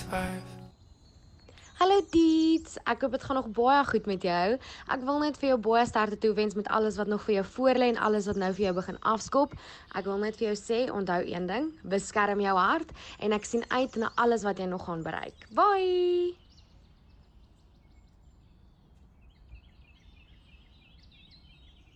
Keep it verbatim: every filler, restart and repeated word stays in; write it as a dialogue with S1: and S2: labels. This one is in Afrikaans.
S1: five.
S2: Hallo Diets, ek hoop dit gaan nog baie goed met jou. Ek wil net vir jou baie sterkte toewens met alles wat nog vir jou voorlê en alles wat nou vir jou begin afskop. Ek wil net vir jou sê, onthou een ding, beskerm jou hart en ek sien uit na alles wat jy nog gaan bereik. Bye!